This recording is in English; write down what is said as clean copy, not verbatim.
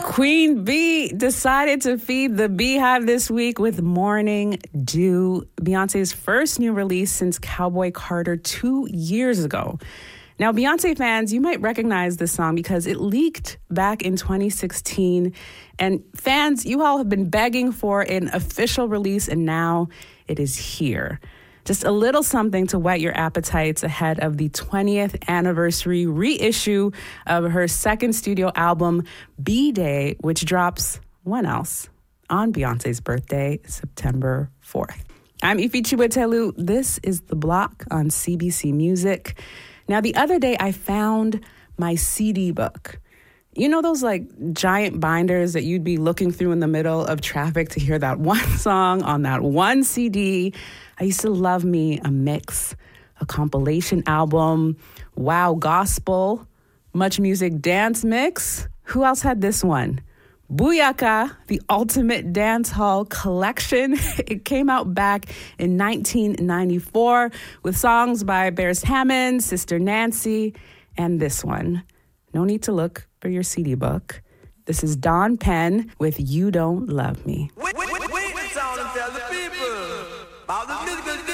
Queen Bee decided to feed the beehive this week with Morning Dew, Beyonce's first new release since Cowboy Carter 2 years ago. Now, Beyonce fans, you might recognize this song because it leaked back in 2016. And fans, you all have been begging for an official release, and now it is here. Just a little something to whet your appetites ahead of the 20th anniversary reissue of her second studio album, B-Day, which drops, when else, on Beyonce's birthday, September 4th. I'm Ife Chiwetelu. This is The Block on CBC Music. Now, the other day, I found my CD book. You know those giant binders that you'd be looking through in the middle of traffic to hear that one song on that one CD? I used to love me a mix, a compilation album, wow gospel, much music dance mix. Who else had this one? Booyaka, the ultimate dance hall collection. It came out back in 1994 with songs by Beres Hammond, Sister Nancy, and this one. No need to look for your CD book. This is Don Penn with You Don't Love Me. Wait, tell the people about the musical